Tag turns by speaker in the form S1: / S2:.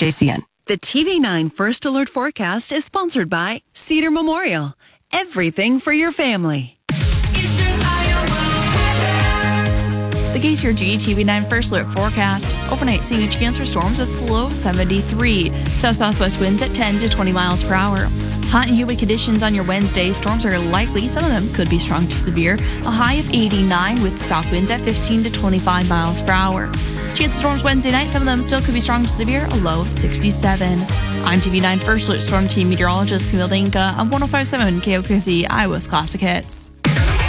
S1: WJCN.
S2: The TV9 First Alert Forecast is sponsored by Cedar Memorial. Everything for your family.
S3: The KCRG TV9 First Alert Forecast. Overnight, seeing a chance for storms with a low of 73. South-southwest winds at 10 to 20 miles per hour. Hot and humid conditions on your Wednesday. Storms are likely. Some of them could be strong to severe. A high of 89 with south winds at 15 to 25 miles per hour. Chance of storms Wednesday night. Some of them still could be strong to severe. A low of 67. I'm TV9 First Alert Storm Team Meteorologist Camille Dinka on 105.7 KOKC, Iowa's Classic Hits.